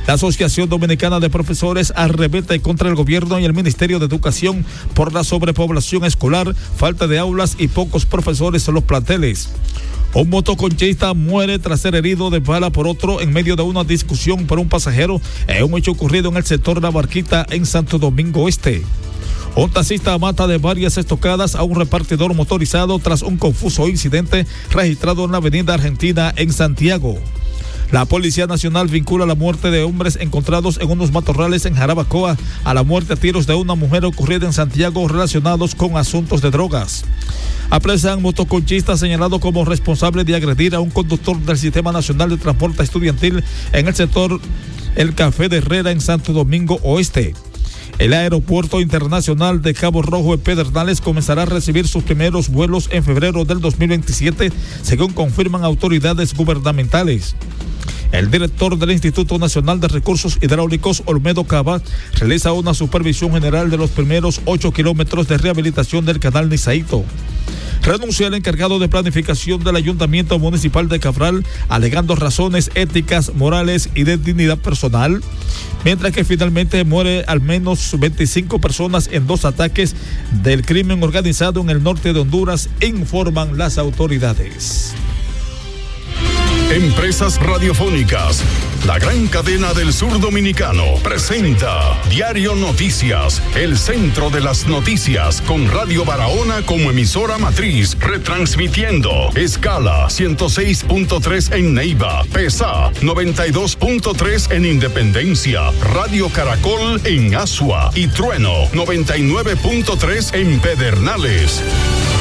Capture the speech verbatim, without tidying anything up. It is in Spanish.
La Asociación Dominicana de Profesores arremete contra el gobierno y el Ministerio de Educación por la sobrepoblación escolar, falta de aulas y pocos profesores en los planteles. Un motoconchista muere tras ser herido de bala por otro en medio de una discusión por un pasajero en un hecho ocurrido en el sector La Barquita en Santo Domingo Este. Un taxista mata de varias estocadas a un repartidor motorizado tras un confuso incidente registrado en la avenida Argentina en Santiago. La Policía Nacional vincula la muerte de hombres encontrados en unos matorrales en Jarabacoa a la muerte a tiros de una mujer ocurrida en Santiago relacionados con asuntos de drogas. Apresan motoconchista señalado como responsable de agredir a un conductor del Sistema Nacional de Transporte Estudiantil en el sector El Café de Herrera en Santo Domingo Oeste. El Aeropuerto Internacional de Cabo Rojo en Pedernales comenzará a recibir sus primeros vuelos en febrero del dos mil veintisiete, según confirman autoridades gubernamentales. El director del Instituto Nacional de Recursos Hidráulicos, Olmedo Cava, realiza una supervisión general de los primeros ocho kilómetros de rehabilitación del canal Nizaito. Renuncia el encargado de planificación del Ayuntamiento Municipal de Cabral, alegando razones éticas, morales y de dignidad personal, mientras que finalmente muere al menos veinticinco personas en dos ataques del crimen organizado en el norte de Honduras, informan las autoridades. Empresas Radiofónicas, la gran cadena del sur dominicano, presenta Diario Noticias, el centro de las noticias, con Radio Barahona como emisora matriz, retransmitiendo escala ciento seis punto tres en Neiva, PESA noventa y dos punto tres en Independencia, Radio Caracol en Asua y Trueno noventa y nueve punto tres en Pedernales.